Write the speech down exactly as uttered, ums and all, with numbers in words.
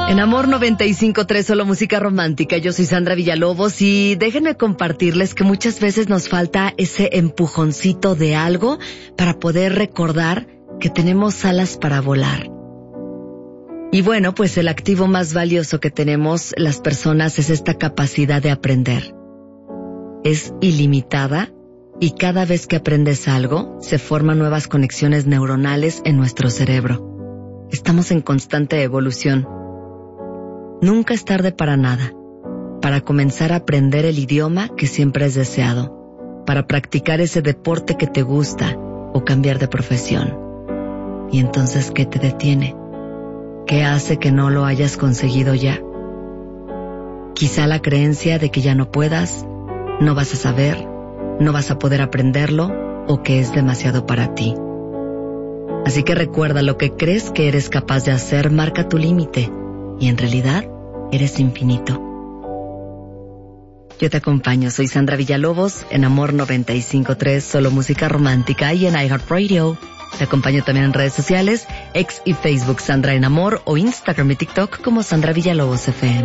En Amor noventa y cinco punto tres, solo música romántica. Yo soy Sandra Villalobos y déjenme compartirles que muchas veces nos falta ese empujoncito de algo para poder recordar que tenemos alas para volar. Y bueno, pues el activo más valioso que tenemos las personas es esta capacidad de aprender. Es ilimitada y cada vez que aprendes algo, se forman nuevas conexiones neuronales en nuestro cerebro. Estamos en constante evolución. Nunca es tarde para nada, para comenzar a aprender el idioma que siempre has deseado, para practicar ese deporte que te gusta o cambiar de profesión. ¿Y entonces qué te detiene? ¿Qué hace que no lo hayas conseguido ya? Quizá la creencia de que ya no puedas, no vas a saber, no vas a poder aprenderlo o que es demasiado para ti. Así que recuerda, lo que crees que eres capaz de hacer marca tu límite y en realidad eres infinito. Yo te acompaño, soy Sandra Villalobos en Amor noventa y cinco punto tres, solo música romántica, y en iHeartRadio. Te acompaño también en redes sociales, X y Facebook Sandra en Amor, o Instagram y TikTok como Sandra Villalobos F M.